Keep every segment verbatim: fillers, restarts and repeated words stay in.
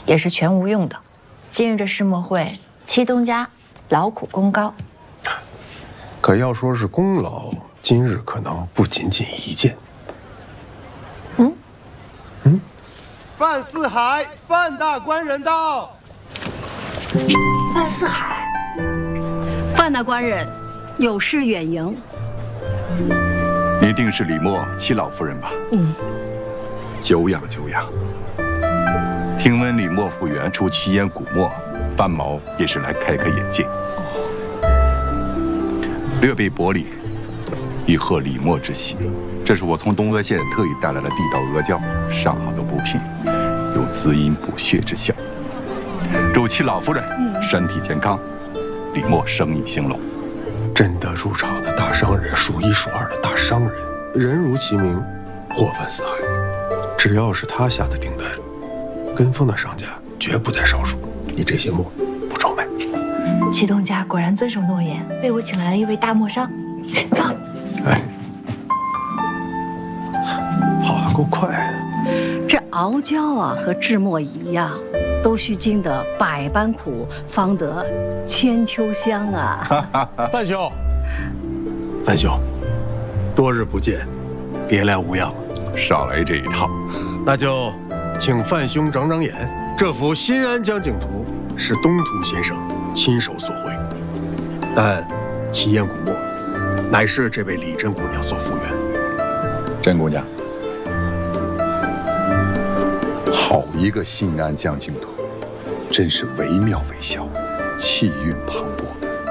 也是全无用的。今日这世莫会，戚东家劳苦功高。 可要说是功劳，今日可能不仅仅一件。 嗯嗯， 范四海，范大官人到。 范四海， 范大官人，有事远迎。 一定是李默戚老夫人吧？ 嗯， 久仰久仰。听闻李默复原出奇烟古墨，范某也是来开开眼界。略备薄礼，以贺李默之喜。这是我从东阿县特意带来的地道阿胶，上好的补品，有滋阴补血之效。祝戚老夫人身体健康，李默生意兴隆。 真的入朝的大商人，数一数二的大商人，人如其名，祸犯四海。只要是他下的订单，跟风的商家绝不在少数。你这些墨不愁卖。 戚东家果然遵守诺言，为我请来了一位大墨商。走。 哎，跑得够快。 这熬胶啊，和制墨一样，都需经得百般苦，方得千秋香啊！ 范兄，范兄，多日不见，别来无恙了。 少来这一套， 那就请范兄长长眼。这幅《新安江景图》是东图先生亲手所绘，但奇烟古墨乃是这位李真姑娘所复原。 真姑娘。好一个新安江景图，真是惟妙惟肖，气韵磅礴。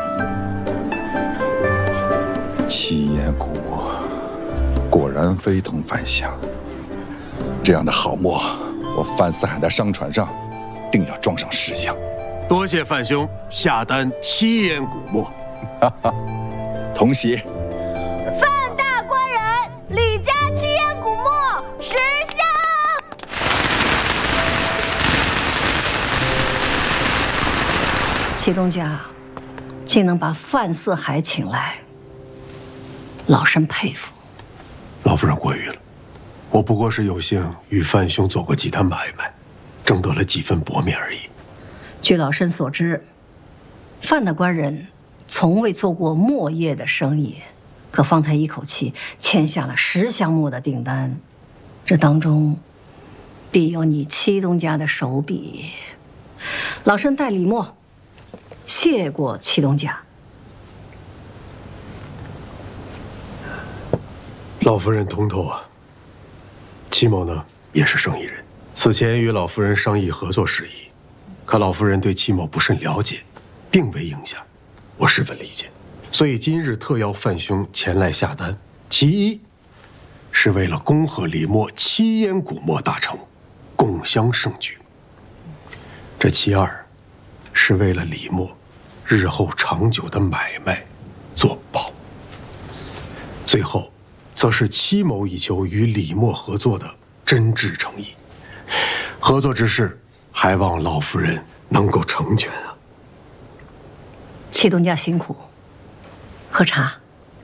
奇烟古墨，果然非同凡响。这样的好墨，我范四海的商船上定要装上十箱。 多谢范兄下单奇烟古墨， 哈哈，同喜。 范大官人，李家奇烟古墨十箱。 戚东家竟能把范四海请来，老身佩服。 老夫人过誉了，我不过是有幸与范兄做过几单买卖，挣得了几分薄面而已。 据老身所知，范大官人从未做过墨业的生意，可方才一口气签下了十箱墨的订单，这当中必有你戚东家的手笔。老身代李默谢过戚东家。 老夫人通透啊。戚某呢也是生意人，此前与老夫人商议合作事宜，可老夫人对戚某不甚了解，并未应下，我十分理解。所以今日特邀范兄前来下单，其一是为了恭贺李默七烟古墨大成，共襄盛举；这其二是为了李默日后长久的买卖做保；最后则是戚某以求与李默合作的真挚诚意。合作之事，还望老夫人能够成全啊。 戚东家辛苦，喝茶。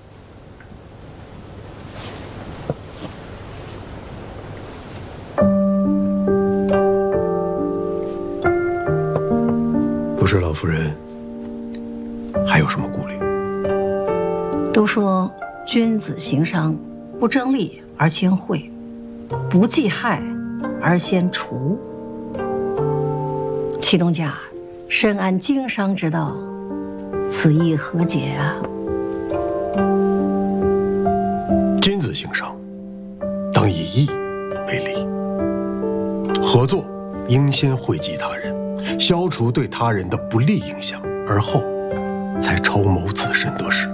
不知老夫人还有什么顾虑？ 都说君子行商，不争利而先惠，不计害而先除。戚东家深谙经商之道，此意何解啊？ 君子行商，当以义为利。合作应先惠及他人，消除对他人的不利影响，而后才筹谋自身得失。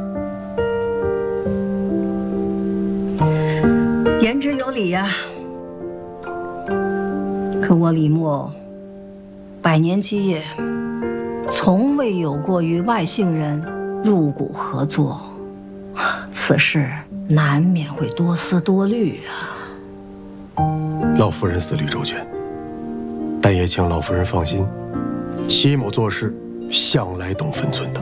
言之有理呀、啊。可我李默百年基业，从未有过与外姓人入股合作，此事难免会多思多虑啊。 老夫人思虑周全，但也请老夫人放心，戚某做事向来懂分寸的。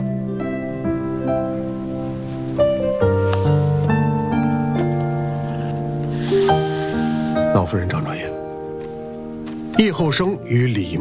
老夫人长长眼，易后生与李